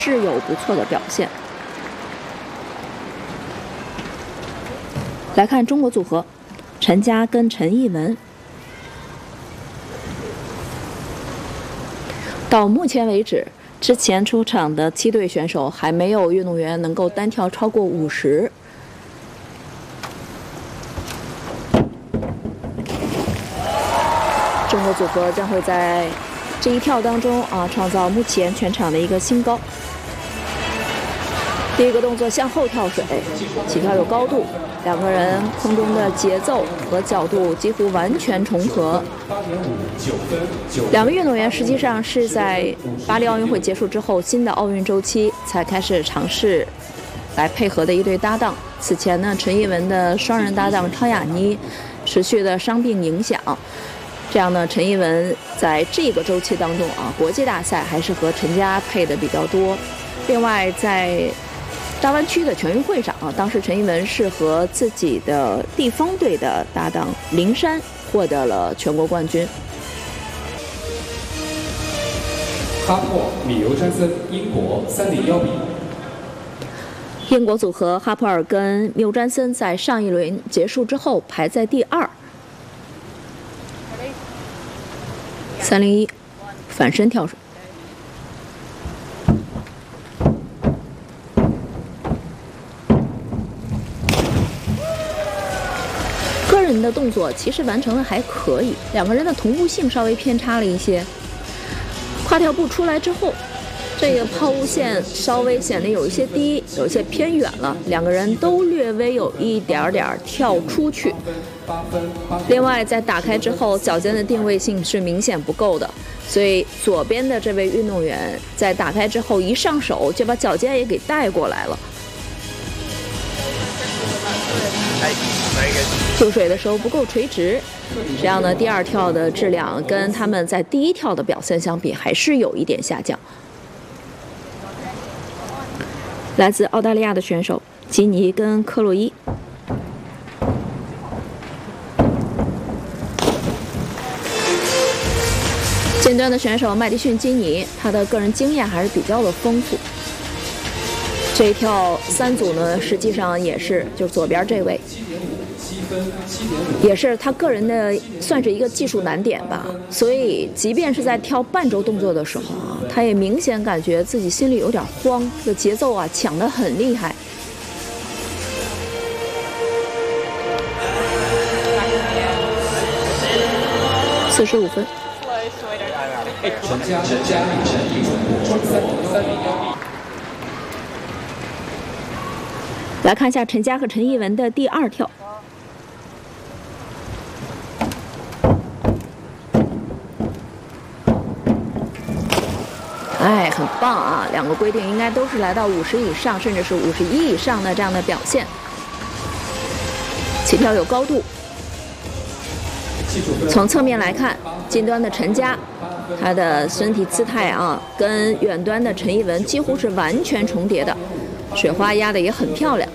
是有不错的表现。来看中国组合，陈佳跟陈艺文。到目前为止，之前出场的7对选手还没有运动员能够单跳超过50。中国组合将会在这一跳当中创造目前全场的一个新高。第一个动作向后跳水，起跳有高度，两个人空中的节奏和角度几乎完全重合。两位运动员实际上是在巴黎奥运会结束之后，新的奥运周期才开始尝试来配合的一对搭档。此前呢，陈艺文的双人搭档汤雅妮持续的伤病影响，这样呢，陈艺文在这个周期当中国际大赛还是和陈佳配的比较多。另外，在大湾区的全运会上当时陈艺文是和自己的地方队的搭档林珊获得了全国冠军。 哈珀、米尤詹森，英国301比。 英国组合哈珀尔跟缪詹森在上一轮结束之后排在第2。301反身跳水。个人的动作其实完成的还可以，两个人的同步性稍微偏差了一些。跨跳步出来之后，这个抛物线稍微显得有一些低，有一些偏远了，两个人都略微有一点点跳出去。另外，在打开之后，脚尖的定位性是明显不够的，所以左边的这位运动员在打开之后一上手就把脚尖也给带过来了。出水的时候不够垂直，这样呢，第2跳的质量跟他们在第1跳的表现相比，还是有一点下降。来自澳大利亚的选手吉尼跟克洛伊。尖端的选手麦迪逊·基尼，他的个人经验还是比较的丰富。这一跳3组呢，实际上也是就是左边这位，也是他个人的算是一个技术难点吧。所以，即便是在跳半周动作的时候他也明显感觉自己心里有点慌，这个节奏抢得很厉害。45分。 陈佳李晨英中301。 来看一下陈佳和陈艺文的第2跳。很棒两个规定应该都是来到50以上，甚至是51以上的这样的表现。起跳有高度。从侧面来看，近端的陈佳，他的身体姿态跟远端的陈艺文几乎是完全重叠的，水花压的也很漂亮。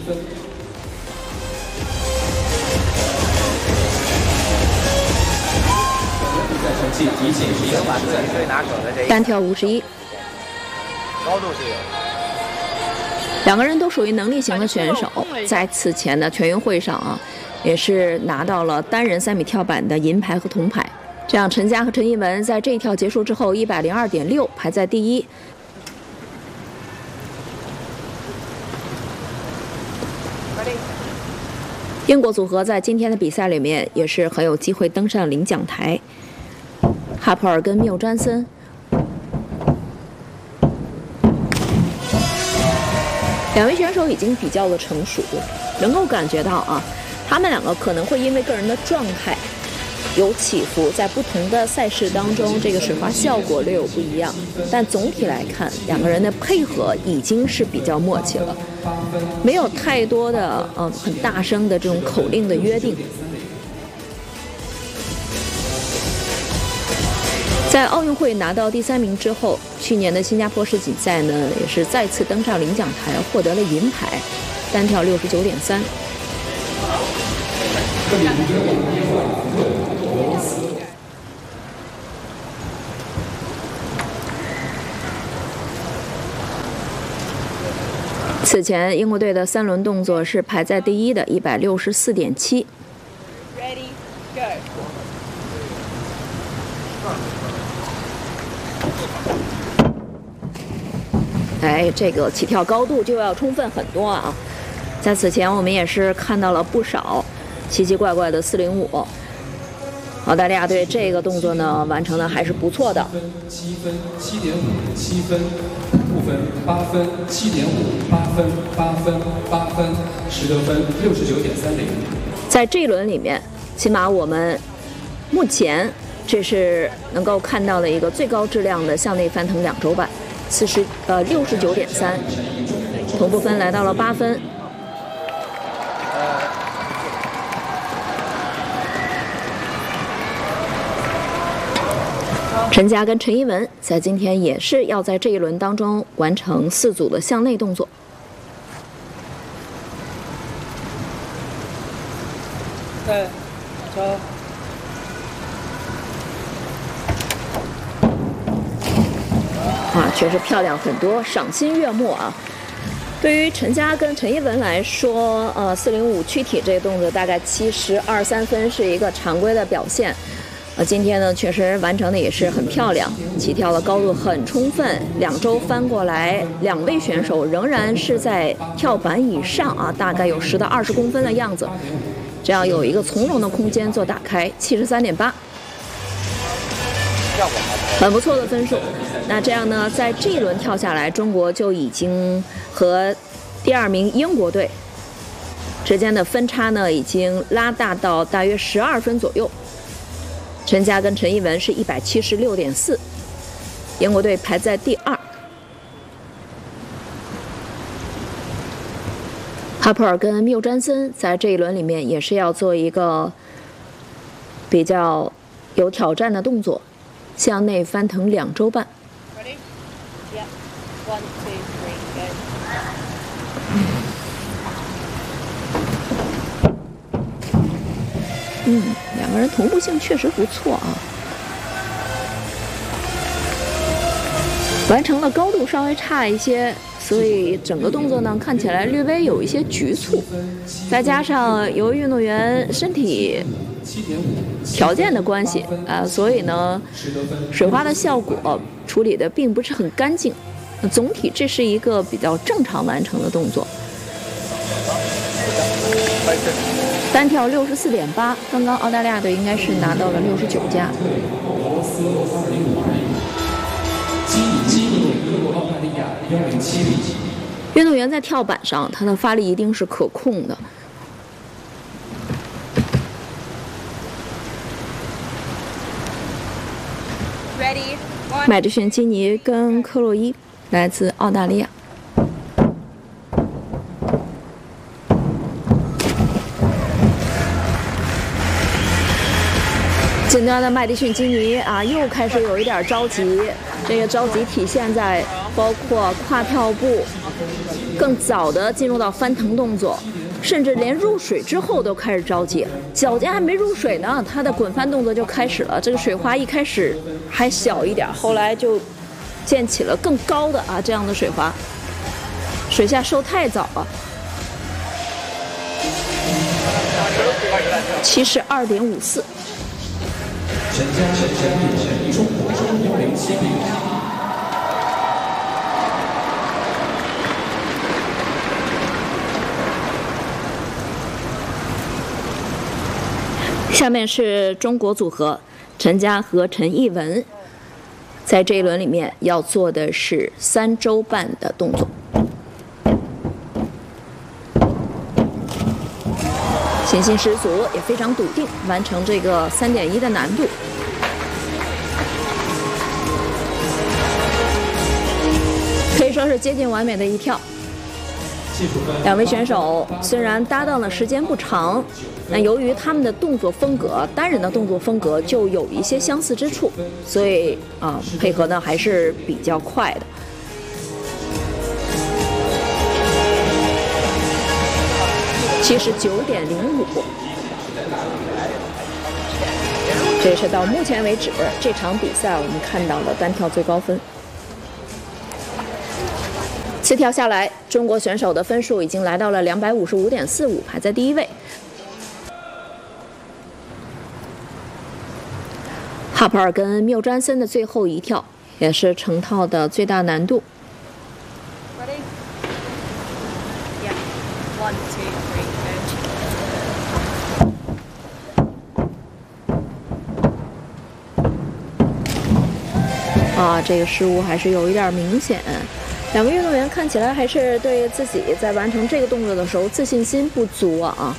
单跳51。 高度是有。 两个人都属于能力型的选手，在此前的全运会上也是拿到了单人3米跳板的银牌和铜牌。这样，陈佳和陈艺文在这一跳结束之后，102.6排在第1。英国组合在今天的比赛里面也是很有机会登上领奖台。哈珀尔跟缪詹森。两位选手已经比较的成熟，能够感觉到他们两个可能会因为个人的状态有起伏，在不同的赛事当中，这个水花效果略有不一样。但总体来看，两个人的配合已经是比较默契了，没有太多的很大声的这种口令的约定。在奥运会拿到第3名之后，去年的新加坡世锦赛呢，也是再次登上领奖台，获得了银牌，单跳69.3。 此前英国队的3轮动作是排在第一的164.7。 Ready, go. 哎，这个起跳高度就要充分很多啊！在此前我们也是看到了不少奇奇怪怪的405。澳大利亚队这个动作呢完成的还是不错的。 7分、7.5、7分，5分、8分、7.5、8分、8分、8分，10得分69.30。 在这一轮里面，起码我们目前这是能够看到的一个最高质量的向内翻腾2周半，69.3，同步分来到了8分。陈佳跟陈一文在今天也是要在这一轮当中完成4组的向内动作。 对，走。 啊，确实漂亮很多，赏心悦目啊！对于陈佳跟陈一文来说，405躯体这个动作大概72.3分是一个常规的表现。今天呢确实完成的也是很漂亮，起跳的高度很充分，2周翻过来，2位选手仍然是在跳板以上啊，大概有10到20公分的样子，这样有一个从容的空间做打开，73.8。很不错的分数。那这样呢，在这一轮跳下来，中国就已经和第2名英国队之间的分差呢，已经拉大到大约12分左右。陈佳跟陈一文是176.4，英国队排在第2。哈珀尔跟缪詹森在这一轮里面也是要做一个比较有挑战的动作，向内翻腾2周半。 Ready? Yep. 1, 2, 3, go. 2个人同步性确实不错啊。完成的高度稍微差一些，所以整个动作呢看起来略微有一些局促。再加上由于运动员身体条件的关系所以呢水花的效果处理的并不是很干净。总体这是一个比较正常完成的动作。单跳64.8，刚刚澳大利亚队应该是拿到了69加。运动员在跳板上，他的发力一定是可控的。 Ready? 麦迪逊·基尼跟克洛伊来自澳大利亚。紧端的麦迪逊·基尼又开始有一点着急，这个着急体现在包括跨跳步更早的进入到翻腾动作，甚至连入水之后都开始着急，脚尖还没入水呢，他的滚翻动作就开始了。这个水花一开始还小一点，后来就溅起了更高的这样的水花，水下收太早了。72.54。 陈佳中国107比0。 下面是中国组合陈佳和陈艺文，在这一轮里面要做的是3周半的动作。信心十足，也非常笃定，完成这个3.1的难度。可以说是接近完美的一跳。2位选手虽然搭档的时间不长，但由于他们的动作风格，单人的动作风格就有一些相似之处，所以配合呢还是比较快的。79.05，这是到目前为止这场比赛我们看到的单跳最高分。 4跳下来，中国选手的分数已经来到了255.45，排在第1位。哈珀尔跟缪詹森的最后一跳，也是成套的最大难度。 Ready? Yeah. 1, 2, 3, go. 这个失误还是有一点明显。两个运动员看起来还是对自己在完成这个动作的时候自信心不足啊，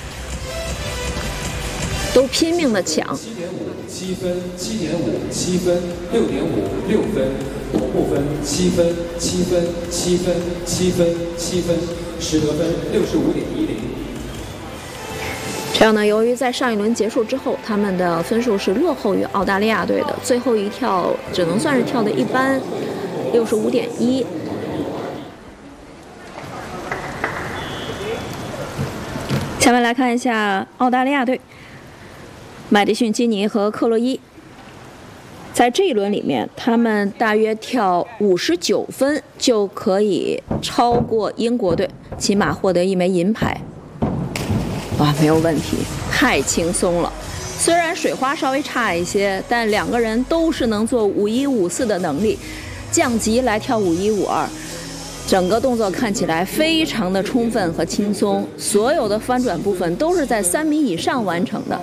都拼命的抢。 7分7.5 7分6.5 6分，同步分7分7分7分7分7分，实得分65.10。 这样呢，由于在上一轮结束之后，他们的分数是落后于澳大利亚队的，最后一跳只能算是跳的一般，65.1。下面来看一下澳大利亚队，麦迪逊、基尼和克洛伊。在这一轮里面，他们大约跳59分就可以超过英国队，起码获得1枚银牌。哇，没有问题，太轻松了。虽然水花稍微差一些，但两个人都是能做51、54的能力，降级来跳51、52。整个动作看起来非常的充分和轻松，所有的翻转部分都是在3米以上完成的。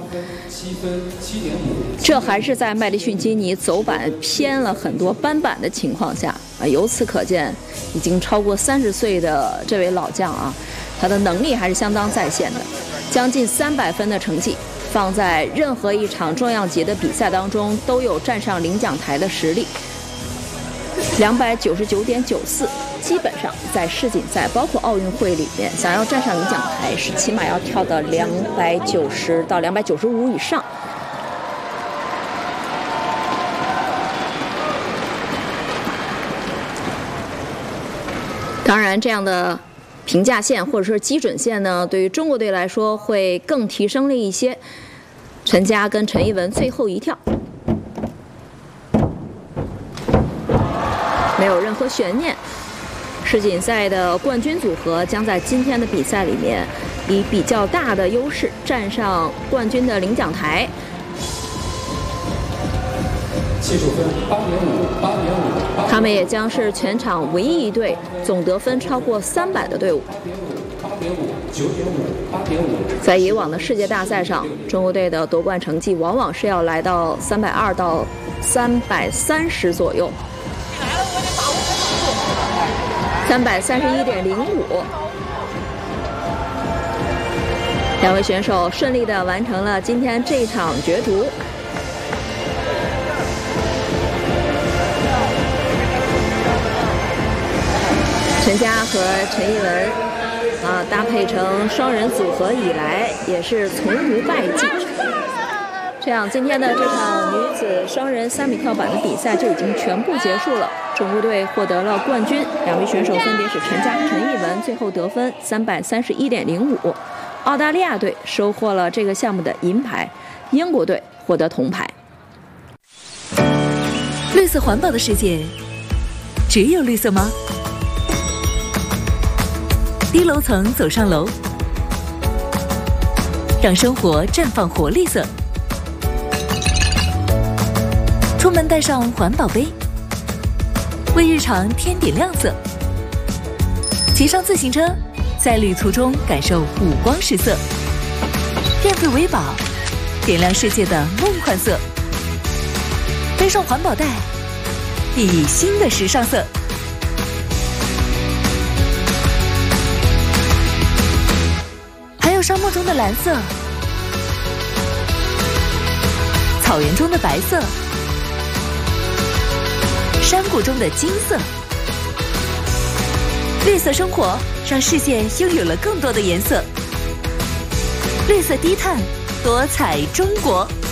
这还是在麦迪逊基尼走板偏了很多扳板的情况下由此可见，已经超过30岁的这位老将啊，他的能力还是相当在线的。将近300分的成绩，放在任何一场重量级的比赛当中都有站上领奖台的实力。299.94，基本上在世锦赛包括奥运会里面，想要站上领奖台是起码要跳到290到295以上。当然，这样的评价线或者是基准线呢，对于中国队来说会更提升了一些。陈佳跟陈艺文最后一跳。没有任何悬念，世锦赛的冠军组合将在今天的比赛里面以比较大的优势站上冠军的领奖台。 技术分8.5 8.5， 他们也将是全场唯一一队总得分超过300的队伍。 8.5 9.5 8.5。 在以往的世界大赛上，中国队的夺冠成绩往往是要来到320到330左右。331.05，两位选手顺利地完成了今天这场角逐。陈佳和陈艺文搭配成双人组合以来，也是从无败绩。这样，今天的这场女子双人3米跳板的比赛就已经全部结束了。中国队获得了冠军，两位选手分别是陈佳、陈艺文，最后得分331.05。澳大利亚队收获了这个项目的银牌，英国队获得铜牌。 绿色环保的世界，只有绿色吗？低楼层走上楼，让生活绽放活绿色。出门带上环保杯，为日常添点亮色。骑上自行车，在旅途中感受五光十色。电费维宝，点亮世界的梦幻色。背上环保袋，熠熠新的时尚色。还有沙漠中的蓝色，草原中的白色，山谷中的金色。绿色生活让世界拥有了更多的颜色。绿色低碳，多彩中国。